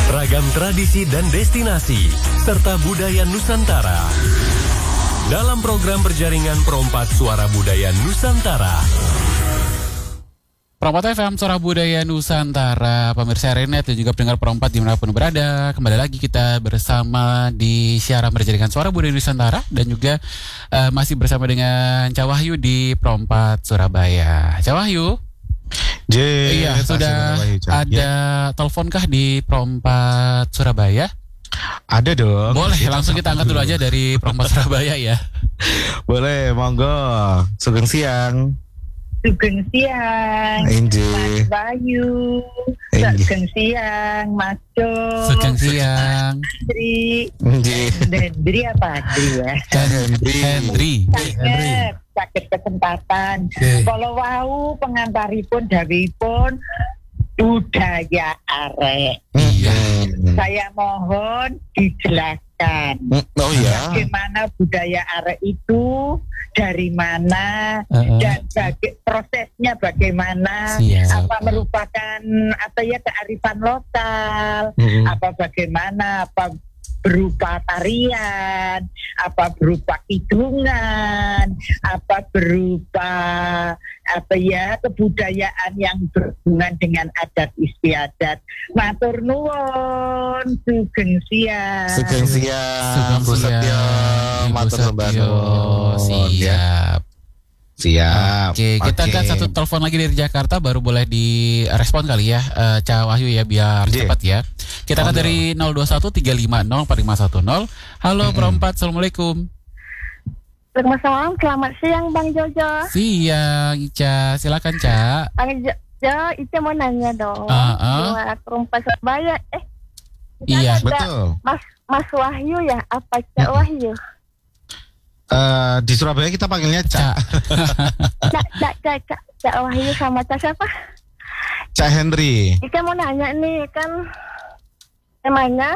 Ragam tradisi dan destinasi, serta budaya Nusantara. Dalam program berjaringan Perompak Suara Budaya Nusantara. Perompak FM Suara Budaya Nusantara, pemirsa Renet dan juga pendengar Perompak dimanapun berada. Kembali lagi kita bersama di siaran berjaringan Suara Budaya Nusantara. Dan juga masih bersama dengan Cak Wahyu di Perompak Surabaya. Cak Wahyu. Iya, sudah ada teleponkah di Perompak Surabaya? Ada dong. Boleh, langsung kita angkat dulu aja dari Perompak Surabaya ya. Boleh, monggo. Sugeng siang. Sugeng siang, Inji. Mas Bayu. Sugeng siang, Mas Jo. Sugeng siang, Hendri. Inji. Hendri apa Hendri ya? Hendri. Sakit kesempatan. Kalau wau pengantaripun dawuhipun budaya arek. Iya. Saya mohon dijelaskan. Oh ya. Bagaimana budaya arek itu, dari mana, dan prosesnya bagaimana, Siap. apa merupakan atau ya kearifan lokal, apa bagaimana, apa berupa tarian, apa berupa kidungan, apa berupa apa ya kebudayaan yang berhubungan dengan adat istiadat. Matur nuwun, sugeng siang. Sugeng siang. Bu Setyo. Matur nuwun. Siap. Siap. Oke, kita akan satu telepon lagi dari Jakarta, baru boleh direspon kali ya, Cak Wahyu ya, biar cepat ya. Kita akan dari 0213504510. Halo Perompak, Assalamualaikum. Waalaikumsalam, selamat siang Bang Jojo. Siang, Ica, silakan Cak. Bang Jojo, Ica mau nanya dong. Buat Perompak Surabaya, Iya, betul. Mas Wahyu ya, apa Cak Wahyu? Di Surabaya kita panggilnya Cak. Cak Wahyu sama Cak siapa? Cak Henry. Ica mau nanya nih, kan namanya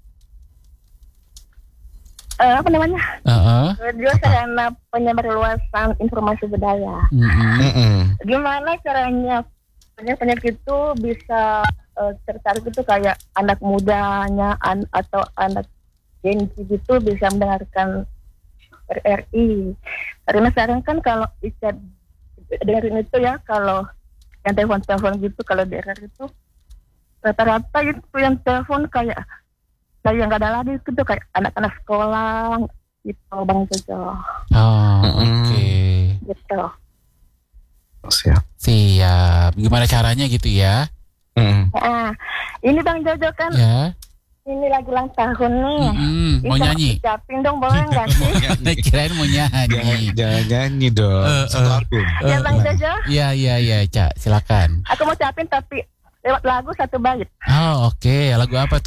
apa namanya? Radio Sarana Penyebarluasan Informasi Budaya. Gimana caranya penyiar itu bisa tertarik itu kayak anak mudanya atau anak Gen Z gitu bisa mendengarkan RRI. Karena sekarang kan kalau Ica dengerin itu ya, kalau yang telepon gitu, kalau di RRI itu rata-rata itu yang telepon kayak nggak ada lagi itu kayak anak-anak sekolah gitu Bang Jojo. Oke. Gitu. Siap. Gimana caranya gitu ya? Nah, ini Bang Jojo kan ini lagi ulang tahun nih. Mau nyanyi? Ucapin dong, boleh nggak sih? Kirain mau nyanyi. Jangan nyanyi dong. Satu album. Ya Bang Jojo. Iya, Cak, silakan. Aku mau ucapin tapi lewat lagu satu bait. Oke. Lagu apa tuh?